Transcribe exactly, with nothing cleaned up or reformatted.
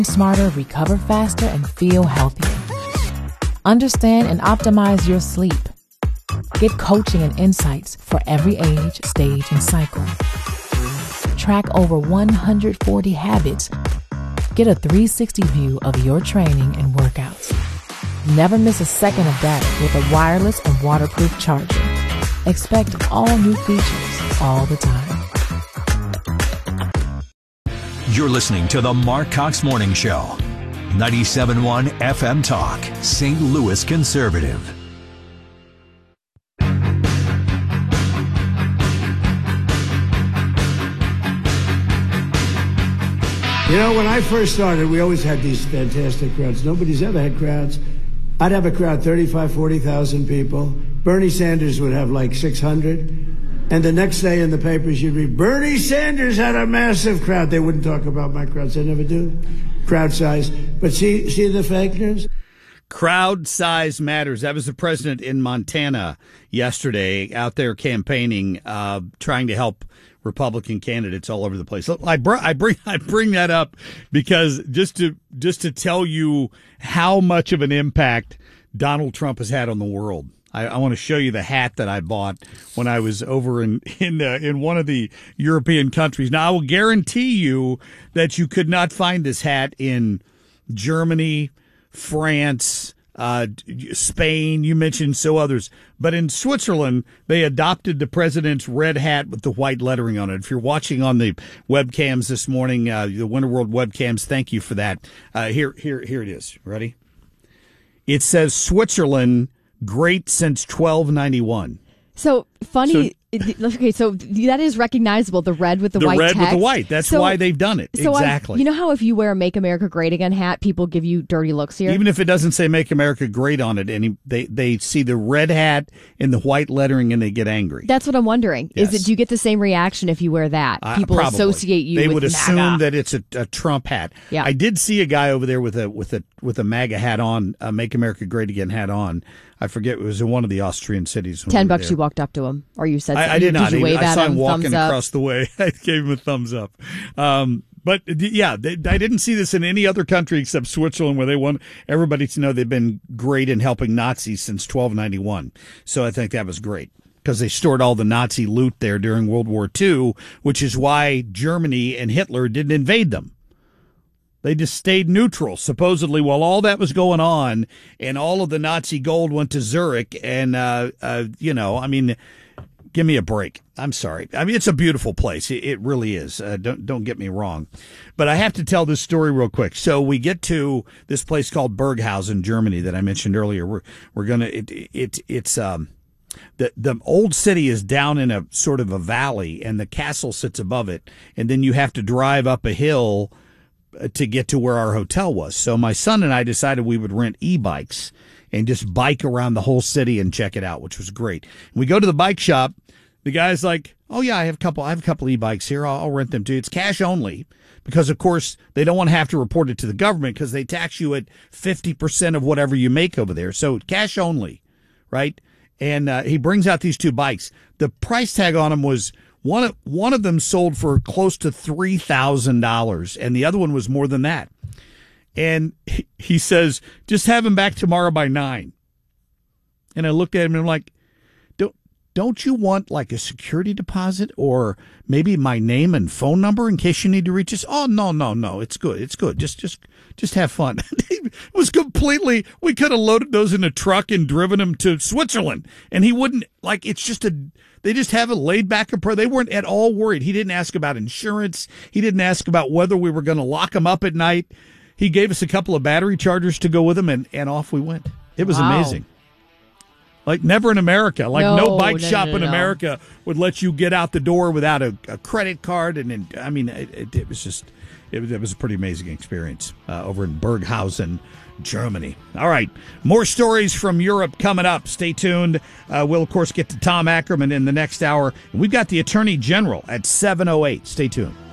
smarter, recover faster, and feel healthier. Understand and optimize your sleep. Get coaching and insights for every age, stage, and cycle. Track over one hundred forty habits. Get a three sixty view of your training and workouts. Never miss a second of data with a wireless and waterproof charger. Expect all new features all the time. You're listening to the Mark Cox Morning Show. ninety-seven point one F M Talk, Saint Louis Conservative. You know, when I first started, we always had these fantastic crowds. Nobody's ever had crowds. I'd have a crowd, thirty-five, forty thousand people. Bernie Sanders would have like six hundred. And the next day in the papers, you'd read, Bernie Sanders had a massive crowd. They wouldn't talk about my crowds. They never do. Crowd size. But see, see the fake news? Crowd size matters. That was the president in Montana yesterday out there campaigning, uh, trying to help Republican candidates all over the place. I, br- I bring I bring that up because just to just to tell you how much of an impact Donald Trump has had on the world. I, I want to show you the hat that I bought when I was over in in uh, in one of the European countries. Now, I will guarantee you that you could not find this hat in Germany, France, uh, Spain. You mentioned so others, but in Switzerland, they adopted the president's red hat with the white lettering on it. If you're watching on the webcams this morning, uh, the Winter World webcams, thank you for that. Uh, here, here, here it is. Ready? It says Switzerland. Great since twelve ninety-one. So funny. So, okay, so that is recognizable. The red with the, the white red text. with the white. That's so, why they've done it. So exactly. I, you know how if you wear a "Make America Great Again" hat, people give you dirty looks here. Even if it doesn't say "Make America Great" on it, and they they see the red hat and the white lettering and they get angry. That's what I'm wondering. Yes. Is it? Do you get the same reaction if you wear that? People uh, associate you. They with would assume MAGA. that it's a, a Trump hat. Yeah. I did see a guy over there with a with a with a MAGA hat on, a "Make America Great Again" hat on. I forget, it was in one of the Austrian cities. Ten bucks. There. You walked up to him, or you said, I, I did not. Did you wave I at saw him, him walking thumbs across up? the way. I gave him a thumbs up. Um, but yeah, they, I didn't see this in any other country except Switzerland, where they want everybody to know they've been great in helping Nazis since twelve ninety-one. So I think that was great because they stored all the Nazi loot there during World War Two, which is why Germany and Hitler didn't invade them. They just stayed neutral, supposedly, while all that was going on, and all of the Nazi gold went to Zurich. And, uh, uh, you know, I mean, give me a break. I'm sorry. I mean, it's a beautiful place. It, it really is. Uh, don't don't get me wrong. But I have to tell this story real quick. So we get to this place called Berghausen, Germany, that I mentioned earlier. We're we're gonna. It, it it's um. The the old city is down in a sort of a valley, and the castle sits above it, and then you have to drive up a hill to get to where our hotel was. So my son and I decided we would rent e-bikes and just bike around the whole city and check it out, which was great. We go to the bike shop. The guy's like, "Oh yeah, I have a couple. I have a couple e-bikes here. I'll, I'll rent them too. It's cash only because, of course, they don't want to have to report it to the government because they tax you at fifty percent of whatever you make over there. So cash only, right?" And uh, he brings out these two bikes. The price tag on them was one of, one of them sold for close to three thousand dollars, and the other one was more than that. And he, he says, "Just have him back tomorrow by nine." And I looked at him and I'm like, don't, don't you want like a security deposit or maybe my name and phone number in case you need to reach us? "Oh, no, no, no. It's good. It's good. Just, just, just have fun." It was completely, we could have loaded those in a truck and driven them to Switzerland. And he wouldn't, like, it's just a, they just have a laid back approach. They weren't at all worried. He didn't ask about insurance. He didn't ask about whether we were going to lock him up at night. He gave us a couple of battery chargers to go with him, and, and off we went. It was Wow. amazing. Like never in America. Like no, no bike no, shop no, no, in no. America would let you get out the door without a, a credit card. And, and I mean, it, it, it was just, it was, it was a pretty amazing experience uh, over in Berghausen, Germany. All right. More stories from Europe coming up. Stay tuned. Uh, we'll, of course, get to Tom Ackerman in the next hour. And we've got the Attorney General at seven oh eight. Stay tuned.